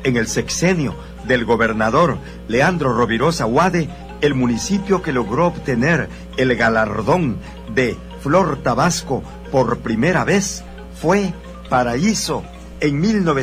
en el sexenio del gobernador Leandro Rovirosa Huade, el municipio que logró obtener el galardón de Flor Tabasco por primera vez fue Paraíso en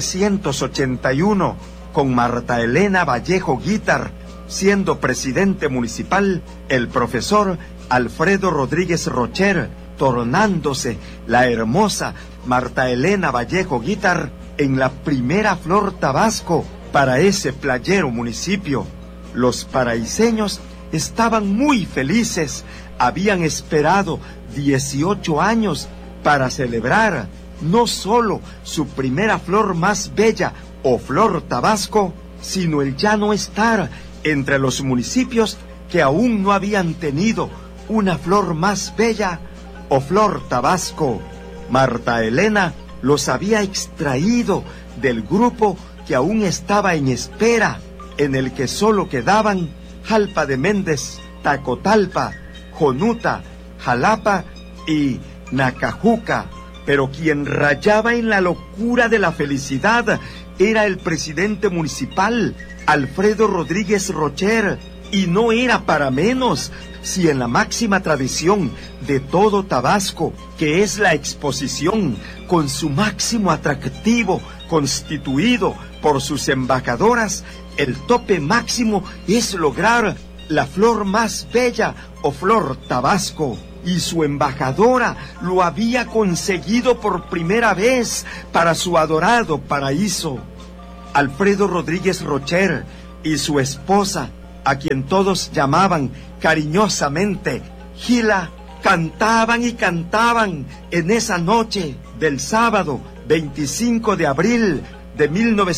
1981, con Marta Elena Vallejo Guítar, siendo presidente municipal el profesor Alfredo Rodríguez Rocher, tornándose la hermosa Marta Elena Vallejo Guítar en la primera Flor Tabasco para ese playero municipio. Los paraiseños estaban muy felices, habían esperado 18 años para celebrar no solo su primera flor más bella o Flor Tabasco, sino el ya no estar entre los municipios que aún no habían tenido una flor más bella o Flor Tabasco. Marta Elena los había extraído del grupo que aún estaba en espera, en el que solo quedaban Jalpa de Méndez, Tacotalpa, Jonuta, Jalapa y Nacajuca. Pero quien rayaba en la locura de la felicidad era el presidente municipal, Alfredo Rodríguez Rocher, y no era para menos si en la máxima tradición de todo Tabasco, que es la exposición con su máximo atractivo constituido por sus embajadoras, el tope máximo es lograr la flor más bella o Flor Tabasco. Y su embajadora lo había conseguido por primera vez para su adorado paraíso. Alfredo Rodríguez Rocher y su esposa, a quien todos llamaban cariñosamente Gila, cantaban y cantaban en esa noche del sábado 25 de abril de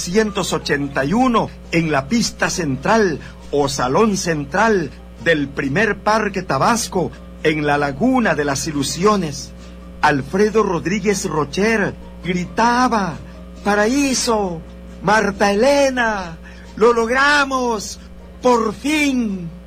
1981 en la pista central o salón central del primer Parque Tabasco, en la Laguna de las Ilusiones. Alfredo Rodríguez Rocher gritaba: ¡Paraíso! ¡Marta Elena! ¡Lo logramos! ¡Por fin!